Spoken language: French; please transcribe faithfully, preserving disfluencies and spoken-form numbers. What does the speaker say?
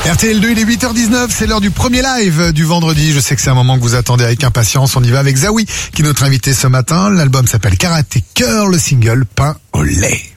R T L deux, il est huit heures dix-neuf, c'est l'heure du premier live du vendredi. Je sais que c'est un moment que vous attendez avec impatience. On y va avec Zawi, qui est notre invité ce matin. L'album s'appelle Karaté Cœur, le single Pain au lait.